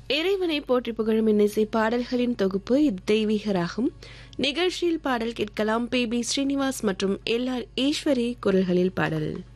இறைவனை போற்றி புகழும் இன்னிசை பாடல்களின் தொகுப்பு இது தெய்வீக ராகம். நிகழ்ச்சியில் பாடல் கேட்கலாம். பி ஸ்ரீனிவாஸ் மற்றும் எல்ஆர் ஈஸ்வரி குரல்களில் பாடல்.